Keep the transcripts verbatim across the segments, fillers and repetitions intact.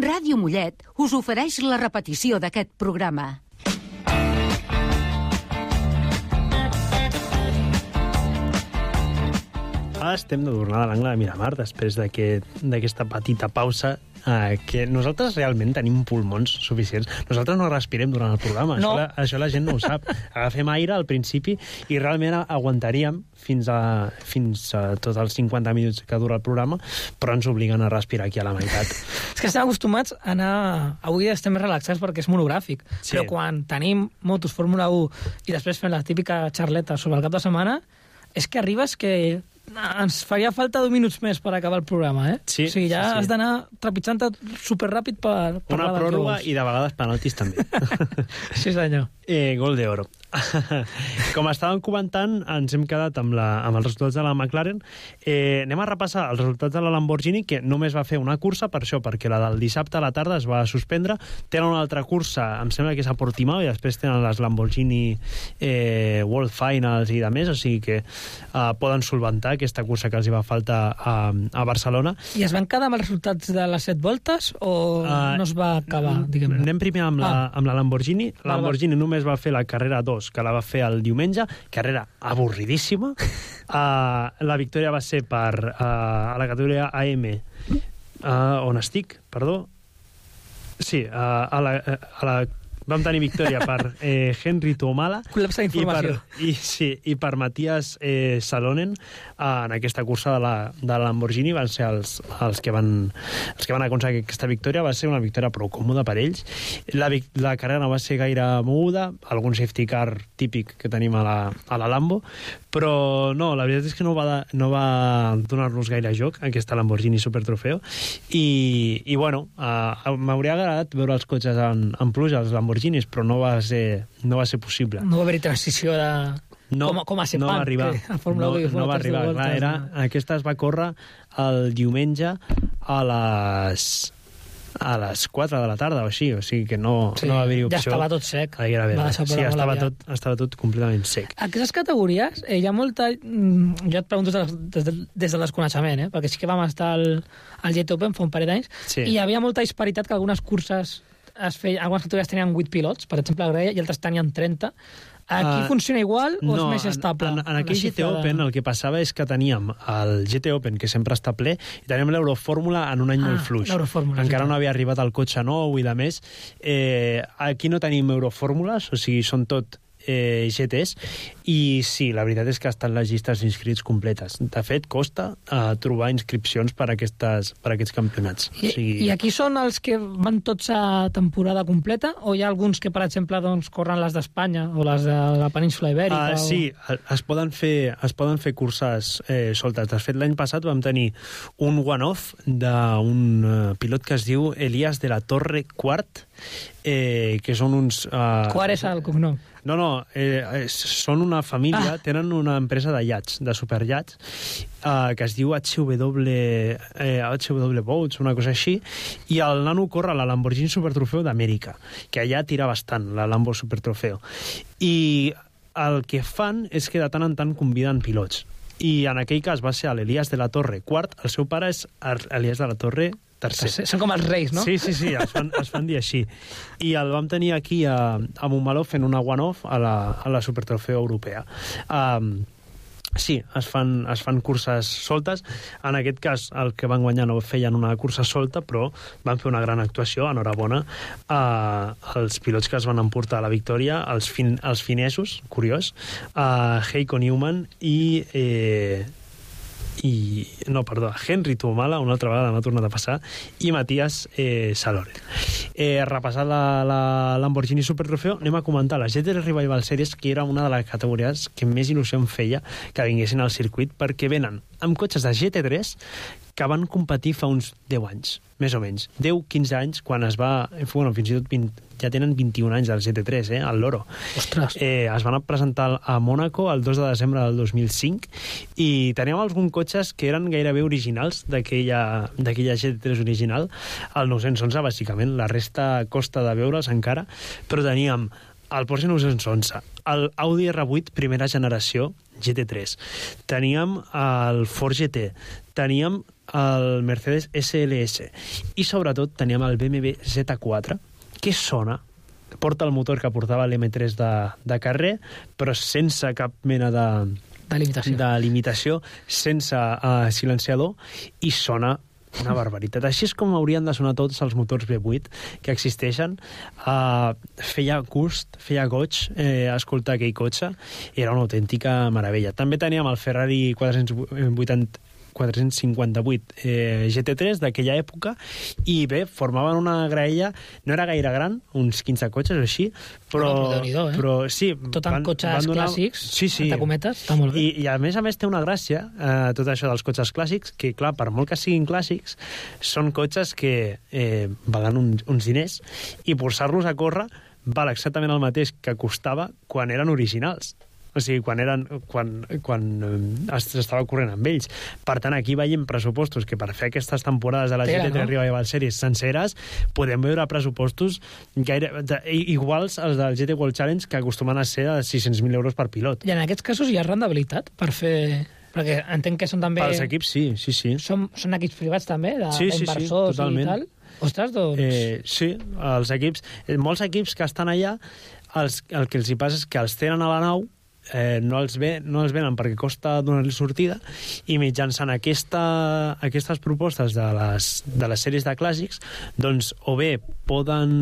Ràdio Mollet us ofereix la repetició d'aquest programa. Estem de tornada a l'Angle de Miramar després d'aquesta petita pausa eh, que nosaltres realment tenim pulmons suficients. Nosaltres no respirem durant el programa, no. això, la, això la gent no ho sap. Agafem aire al principi i realment aguantaríem fins a, fins a tots els cinquanta minuts que dura el programa, però ens obliguen a respirar aquí a la meitat. És que estem acostumats a anar... Avui estem més relaxats perquè és monogràfic, sí. Però quan tenim motos Fórmula u i després fem la típica xarleta sobre el cap de setmana, és que arribes que... ens faria falta dos minuts més per acabar el programa, eh? Sí, o sigui, ja sí, sí. has d'anar trepitjant superràpid per... per Una pròrroga i de vegades penaltis també. Sí, senyor. Eh, gol d'oro. Com estàvem comentant, ens hem quedat amb, la, amb els resultats de la McLaren. Eh, anem a repassar els resultats de la Lamborghini, que només va fer una cursa, per això, perquè la del dissabte a la tarda es va suspendre. Tenen una altra cursa, em sembla que és a Portimao, i després tenen les Lamborghini eh, World Finals i de més, o sigui que eh, poden solventar aquesta cursa que els hi va faltar a, a Barcelona. I es van quedar amb els resultats de les set voltes o uh, no es va acabar, diguem-ne? Anem primer amb, ah. la, amb la Lamborghini. La Lamborghini només va fer la carrera dos, que la va fer el diumenge, carrera avorridíssima. Uh, la victòria va ser per uh, a la categoria A M, uh, on estic, perdó. Sí, uh, a la... A la vam tenir victòria per eh, Henry Tuomala col·lapse d'informació. I, per, i, sí, i per Matías eh, Salonen eh, en aquesta cursa de la, de la Lamborghini van ser els, els, que van, els que van aconseguir aquesta victòria. Va ser una victòria prou còmoda per ells. La, la carrera no va ser gaire moguda, algun safety car típic que tenim a la, a la Lambo, però no, la veritat és que no va, no va donar-nos gaire joc aquesta Lamborghini Supertrofeo i, i bueno, eh, m'hauria agradat veure els cotxes en, en pluja, els Lamborghini, però no va ser, no va ser possible. No va haver-hi transició de... No, com, com a Sepang, no va arribar. A Fórmula no, u, no va arribar. Clar, era, aquesta es va córrer el diumenge a les... a les quatre de la tarda o així, o sigui que no, sí, no va haver-hi opció. Ja estava tot sec. Sí, estava tot, estava tot completament sec. A aquestes categories eh, hi ha molta... Jo et pregunto des, des, des del desconeixement, eh? Perquè sí que vam estar al, al Jet Open fa un parell d'anys sí. I hi havia molta disparitat que algunes curses es feia, algunes categories tenien vuit pilots, per exemple, Greia, i altres tenien trenta. Aquí uh, funciona igual o no, és més estable? En, en, en aquell G T Open el que passava és que teníem el G T Open, que sempre està ple, i teníem l'Eurofórmula en un any ah, molt fluix. Encara no havia arribat el cotxe nou i de més. Eh, aquí no tenim Eurofórmules, o sigui, són tot eh, G Ts, i sí, la veritat és que estan les llistes d'inscrits completes. De fet, costa eh, trobar inscripcions per, aquestes, per aquests campionats. I, o sigui... I aquí són els que van tots a temporada completa, o hi ha alguns que, per exemple, doncs, corren les d'Espanya o les de la península Ibèrica? Uh, sí, o... es poden fer, es poden fer curses eh, soltes. De fet, l'any passat vam tenir un one-off d'un uh, pilot que es diu Elías de la Torre Quart, eh, que són uns... Uh... Quart és el cognom? No, no, eh, són una família, ah. tenen una empresa de iats, de superiats, eh, que es diu H W, eh, H W Boats, una cosa així, i el nano corre la Lamborghini Supertrofeo d'Amèrica, que allà tira bastant, la Lambo Supertrofeo. I el que fan és que de tant en tant conviden pilots. I en aquell cas va ser l'Elias de la Torre quart, el seu pare és Elias de la Torre tercer. Són com els reis, no? Sí, sí, sí, es fan, es fan dir així. I el vam tenir aquí a, a Montmeló fent una one-off a la, a la Supertrofeo europea. Um, sí, es fan, es fan curses soltes. En aquest cas, el que van guanyar no feien una cursa solta, però van fer una gran actuació, enhorabona, als pilots que es van emportar la victòria, els, fin, els finesos, curiós, a Heiko Newman i... Eh, i, no, perdó, Henry Tuomala, una altra vegada m'ha tornat a passar, i Matías eh, Salonen. Eh, repassant la, la Lamborghini Supertrofeo, anem a comentar la G T Revival Series, que era una de les categories que més il·lusió em feia que vinguessin al circuit, perquè venen amb cotxes de G T tres que van competir fa uns deu anys, més o menys. deu quinze anys, quan es va... Bueno, fins i tot vint, ja tenen vint-i-un anys del G T tres, eh, al Loro. Ostres! Eh, es van presentar a Mònaco el dos de desembre del dos mil cinc i teníem alguns cotxes que eren gairebé originals d'aquella G T tres original, el nou-cents onze, bàsicament. La resta costa de veure'ls encara, però teníem el Porsche nou-cents onze, el Audi R vuit primera generació G T tres, teníem el Ford G T, teníem el Mercedes S L S i sobretot teníem el B M W Z quatre, que sona, porta el motor que portava l'M tres de, de carrer, però sense cap mena de, de limitació, de limitació sense uh, silenciador, i sona una barbaritat. Així és com haurien de sonar tots els motors V vuit que existeixen. Uh, feia gust, feia goig eh, escoltar aquell cotxe. Era una autèntica meravella. També teníem el Ferrari quatre-cents cinquanta-vuit eh, G T tres d'aquella època, i bé, formaven una graella, no era gaire gran, uns quinze cotxes o així, però... No, però Déu-n'hi-do, eh? Però, sí, tot amb cotxes donar... clàssics, sí, sí. entre cometes, està molt bé. I, I a més a més té una gràcia, eh, tot això dels cotxes clàssics, que clar, per molt que siguin clàssics, són cotxes que eh, valen un, uns diners, i posar-los a córrer val exactament el mateix que costava quan eren originals. O sigui, quan, eren, quan, quan s'estava corrent amb ells. Per tant, aquí veiem pressupostos que per fer aquestes temporades de la G T tres no? Revival Series senceres podem veure pressupostos gaire, de, iguals als del G T World Challenge, que acostumen a ser de sis-cents mil euros per pilot. I en aquests casos hi ha rendibilitat per fer... Perquè entenc que són també... Pels equips, sí, sí, sí. Són, són equips privats també, sí, sí, d'inversors sí, i tal? Ostres, doncs... Eh, sí, els equips... Molts equips que estan allà, els, el que els hi passa és que els tenen a la nau, Eh, no, els ve, no els venen perquè costa donar-li sortida, i mitjançant aquesta, aquestes propostes de les, de les sèries de clàssics, doncs o bé poden,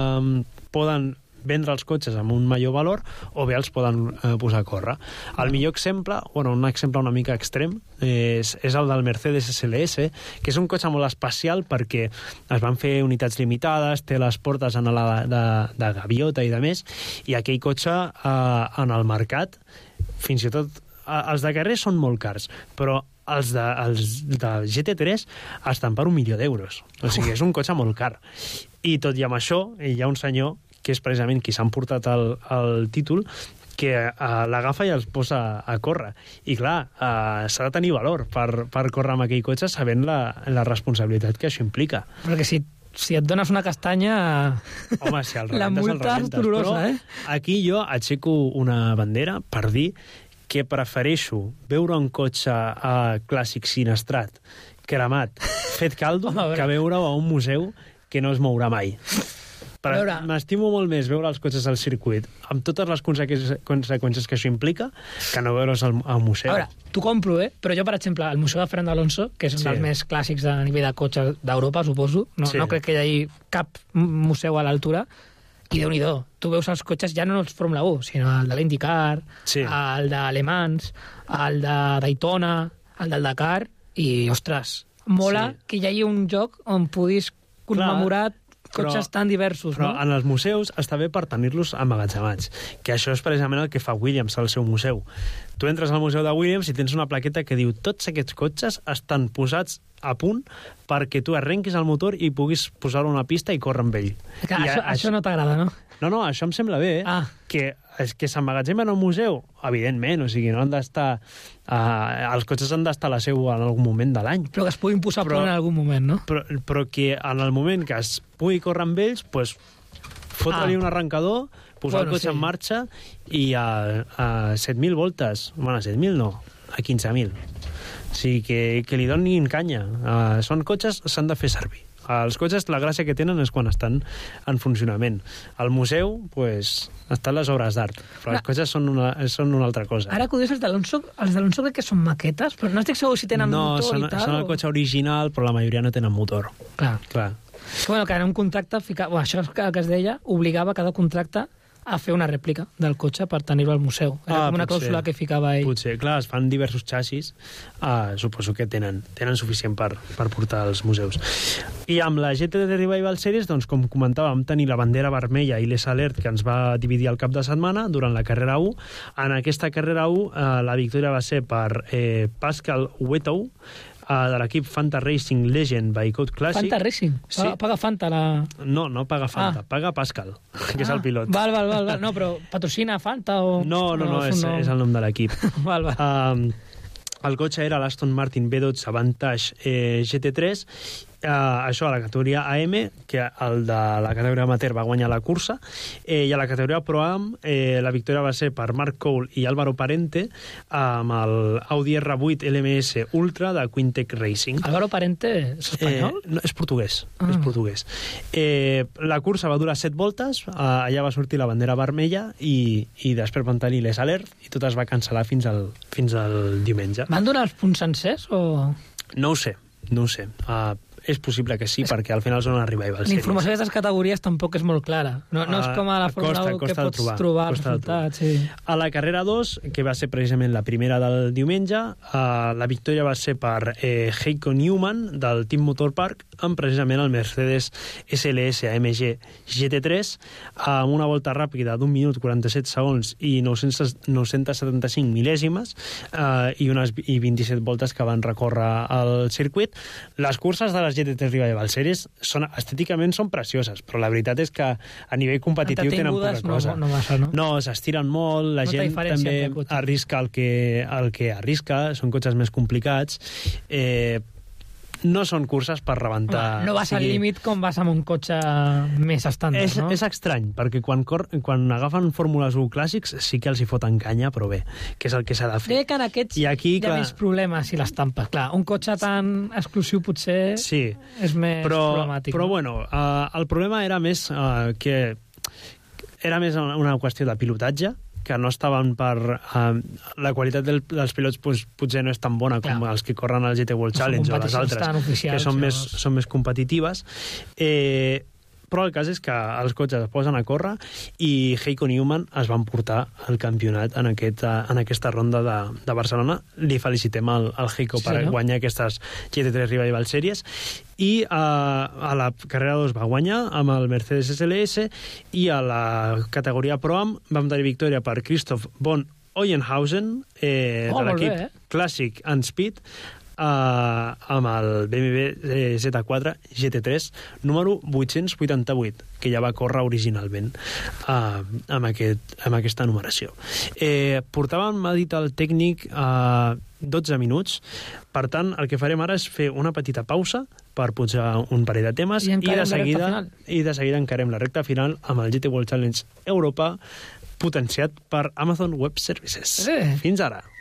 eh, poden vendre els cotxes amb un major valor, o bé els poden eh, posar a córrer. El millor exemple, bueno, un exemple una mica extrem, és, és el del Mercedes S L S, que és un cotxe molt especial perquè es van fer unitats limitades, té les portes en la de, de gaviota i de més, i aquell cotxe eh, en el mercat, fins i tot eh, els de carrer són molt cars, però els de, els de G T tres estan per un milió d'euros. O sigui, és un cotxe molt car. I tot i amb això, hi ha un senyor que és precisament qui s'han portat el, el títol, que uh, l'agafa i els posa a córrer. I clar, uh, s'ha de tenir valor per, per córrer amb aquell cotxe sabent la, la responsabilitat que això implica. Perquè si, si et dones una castanya... Home, si el rebentes, la multa és dolorosa, però, eh? Aquí jo aixeco una bandera per dir que prefereixo veure un cotxe uh, clàssic sinestrat, cremat, fet caldo, Home, que veure-ho a un museu que no es mourà mai. Veure... M'estimo molt més veure els cotxes al circuit amb totes les conseqüències que això implica que no veure's al, al museu. A veure, t'ho compro, eh? Però jo, per exemple, el Museu de Fernando Alonso, que és un sí. dels més clàssics a nivell de cotxes d'Europa, suposo, no, sí. no crec que hi hagi cap museu a l'altura, i Déu-n'hi-do, tu veus els cotxes ja no els Fórmula u, sinó el de l'IndyCar, sí. el de Le Mans, el de Daytona, el del Dakar, i, ostres, mola sí. que hi hagi un joc on puguis commemorar cotxes però, tan diversos, però no? Però en els museus està bé per tenir-los emmagatzemats, que això és precisament el que fa Williams al seu museu. Tu entres al museu de Williams i tens una plaqueta que diu tots aquests cotxes estan posats a punt perquè tu arrenquis el motor i puguis posar-lo a una pista i córrer amb ell. Que I això, a, això no t'agrada, no? No, no, això em sembla bé, eh? Ah. Que, que s'emmagatzemen en un museu, evidentment, o sigui, no han d'estar... Uh, els cotxes han d'estar a la seu en algun moment de l'any. Però que es puguin posar però, a punt en algun moment, no? Però, però que en el moment que es pugui córrer amb ells, pues, fotre-li ah. un arrencador, posar bueno, el cotxe sí. en marxa i a, a set mil voltes, bueno, a set mil no, a quinze mil. O sigui, que, que li donin canya. Uh, són cotxes, s'han de fer servir. Els cotxes, la gràcia que tenen és quan estan en funcionament. Al museu, pues, estan les obres d'art, però els cotxes són una, són una altra cosa. Ara, que ho dius, els d'Alonso, els d'Alonso crec que són maquetes, però no estic segur si tenen no, motor són, i tal. No, són el cotxe original, però la majoria no tenen motor. Clar. Clar. Que, bueno, que en un contracte, fica... bueno, això que, que es deia, obligava cada contracte a fer una rèplica del cotxe per tenir-ho al museu. Era ah, com una potser, clàusula que ficava ell. Potser, clar, es fan diversos xassis, uh, suposo que tenen, tenen suficient per, per portar als museus. I amb la G T tres Revival Series, doncs, com comentàvem, vam tenir la bandera vermella i l'S Alert, que ens va dividir el cap de setmana durant la carrera u. En aquesta carrera u, uh, la victòria va ser per eh, Pascal Wettou, de l'equip Fanta Racing Legend by Code Classic. Fanta Racing? Paga, sí. paga Fanta la... No, no paga Fanta, ah. paga Pascal, que ah. és el pilot. Val, val, val, val. No, però patrocina Fanta o... No, no, no, no és, no, és el nom de l'equip. val, val. Um, el cotxe era l'Aston Martin B dotze Vantage eh, G T tres Uh, això a la categoria A M, que el de la categoria amateur va guanyar la cursa, eh, i a la categoria Pro Am eh, la victòria va ser per Marc Cole i Álvaro Parente amb el Audi R vuit L M S Ultra de Quintec Racing. Álvaro Parente és espanyol? Eh, no, és portuguès. Ah. És portuguès. Eh, la cursa va durar set voltes, eh, allà va sortir la bandera vermella i, i després van tenir les alert i tot es va cancel·lar fins al, fins al diumenge. Van donar els punts sencers o...? No ho sé, no ho sé. Uh, és possible que sí, és... perquè al final són una revival series. La informació d'aquestes categories tampoc és molt clara. No, no és com a la Fórmula costa, u que costa pots trobar, trobar resultats. Sí. A la carrera dos, que va ser precisament la primera del diumenge, uh, la victòria va ser per eh, Heiko Newman del Team Motor Park amb precisament el Mercedes S L S A M G G T tres amb una volta ràpida d'un minut quaranta-set segons i nou-cents setanta-cinc mil·lèsimes uh, i unes i vint-i-set voltes que van recórrer el circuit. Les curses de les G T tres Revival Series són, estèticament són precioses, però la veritat és que a nivell competitiu tenen poca cosa. No, no, massa, no? no s'estiren molt, la no gent també arrisca el que, el que arrisca, són cotxes més complicats. Eh, no són curses per rebentar... Home, no vas o sigui, al límit com vas amb un cotxe més estàndard, és, no? És estrany, perquè quan, cor, quan agafen Fórmules u clàssics sí que els hi foten canya, però bé, que és el que s'ha de fer. Bé que en aquests I aquí, hi ha clar... més problemes si les tampes. Clar, un cotxe tan exclusiu potser sí, és més però, problemàtic. Però no? bueno, uh, el problema era més uh, que era més una qüestió de pilotatge, que no estaven per... Uh, la qualitat del, dels pilots pues, potser no és tan bona com Clar. els que corren al G T World Challenge o les altres, que són més, són més competitives. Eh, però el cas és que els cotxes es posen a córrer i Heiko Newman es van portar el campionat en, aquest, en aquesta ronda de, de Barcelona. Li felicitem al, al Heiko sí, per no? guanyar aquestes G T tres Revival Series i uh, a la carrera dos va guanyar amb el Mercedes S L S i a la categoria Pro Am vam tenir victòria per Christoph von Oyenhausen eh, oh, de l'equip eh? Classic and Speed Uh, amb el B M W Z quatre G T tres número vuit-cents vuitanta-vuit, que ja va córrer originalment uh, amb, aquest, amb aquesta numeració. Eh, portàvem, m'ha dit el tècnic, uh, dotze minuts. Per tant, el que farem ara és fer una petita pausa per posar un parell de temes i, i, de, seguida, i de seguida encarem la recta final amb el G T World Challenge Europa potenciat per Amazon Web Services. Eh. Fins ara.